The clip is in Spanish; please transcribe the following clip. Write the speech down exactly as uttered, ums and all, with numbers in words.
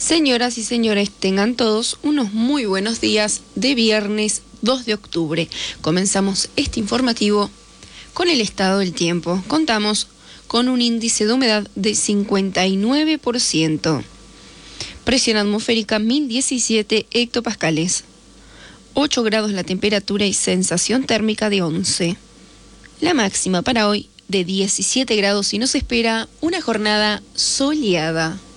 Señoras y señores, tengan todos unos muy buenos días de viernes dos de octubre. Comenzamos este informativo con el estado del tiempo. Contamos con un índice de humedad de cincuenta y nueve por ciento. Presión atmosférica mil diecisiete hectopascales. ocho grados la temperatura y sensación térmica de once. La máxima para hoy de diecisiete grados y nos espera una jornada soleada.